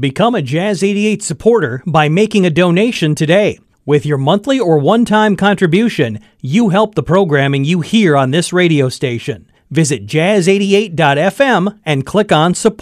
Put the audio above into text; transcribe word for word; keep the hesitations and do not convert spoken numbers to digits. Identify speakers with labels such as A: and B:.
A: Become a Jazz eighty-eight supporter by making a donation today. With your monthly or one-time contribution, you help the programming you hear on this radio station. Visit jazz eighty-eight dot f m and click on support.